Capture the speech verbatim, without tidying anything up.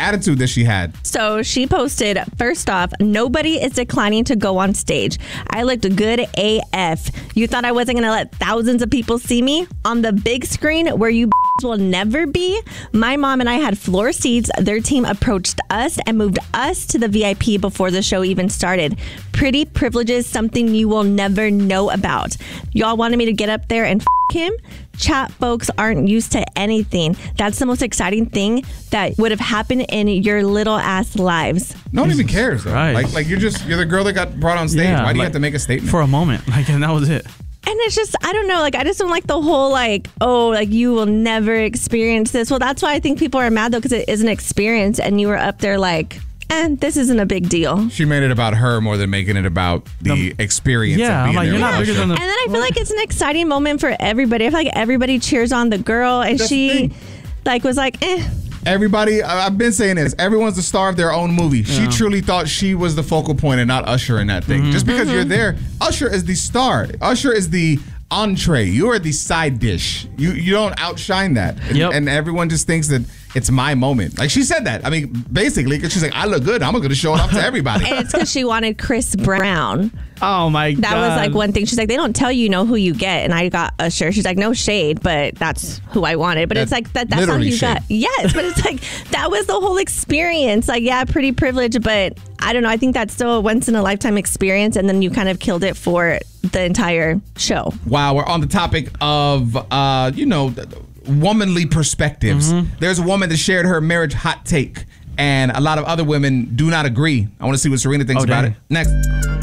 attitude that she had. So she posted, first off, nobody is declining to go on stage. I looked good A F. You thought I wasn't going to let thousands of people see me? On the big screen where you will never be. My mom and I had floor seats. Their team approached us and moved us to the V I P before the show even started. Pretty privileges, something you will never know about. Y'all wanted me to get up there and f*** him? Chat folks aren't used to anything. That's the most exciting thing that would have happened in your little ass lives. No one even cares. Though. Right. Like, like you're just you're the girl that got brought on stage. Yeah, Why do you like, have to make a statement for a moment? Like, and that was it. And it's just, I don't know, like, I just don't like the whole, like, oh, like, you will never experience this. Well, that's why I think people are mad, though, because it is an experience, and you were up there like, eh, this isn't a big deal. She made it about her more than making it about the experience Yeah, of being I'm like, there. you're not with bigger Usher. than the... And then I feel like it's an exciting moment for everybody. I feel like everybody cheers on the girl, and That's the she, thing. like, was like, eh. Everybody, I- I've been saying this. Everyone's the star of their own movie. She Yeah. truly thought she was the focal point and not Usher in that thing. Mm-hmm. Just because you're there, Usher is the star. Usher is the entree. You are the side dish. You you don't outshine that. And, Yep. and everyone just thinks that it's my moment. Like she said that. I mean, basically, because she's like, I look good. I'm going to show it off to everybody. And it's because she wanted Chris Brown. Oh, my God. That was like one thing. She's like, they don't tell you know who you get. And I got Usher. She's like, no shade, but that's who I wanted. But That's it's like, that. that's how literally you shade. got. Yes, but it's like, that was the whole experience. Like, yeah, pretty privileged, but I don't know. I think that's still a once in a lifetime experience. And then you kind of killed it for the entire show. Wow, we're on the topic of, uh, you know, womanly perspectives. Mm-hmm. There's a woman that shared her marriage hot take, and a lot of other women do not agree. I want to see what Serena thinks Oh, about dang. it. Next.